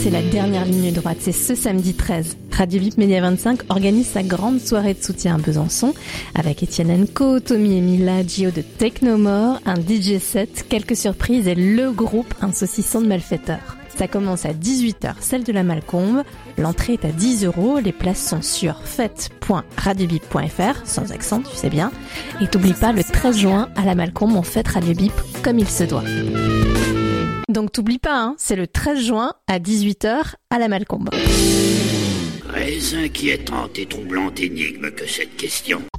c'est la dernière ligne droite, c'est ce samedi 13. Radio Bip Média 25 organise sa grande soirée de soutien à Besançon avec Etienne Enco, Tommy et Mila, Gio de Technomore, un DJ set, quelques surprises et le groupe Un saucisson de malfaiteurs. Ça commence à 18h, celle de la Malcombe. L'entrée est à 10 €. Les places sont sur fête.radiobip.fr, sans accent, tu sais bien. Et t'oublie pas, le 13 juin, à la Malcombe, on fête Radio Bip comme il se doit. Donc t'oublies pas, hein, c'est le 13 juin à 18h à la Malcombe. Très inquiétante et troublante énigme que cette question.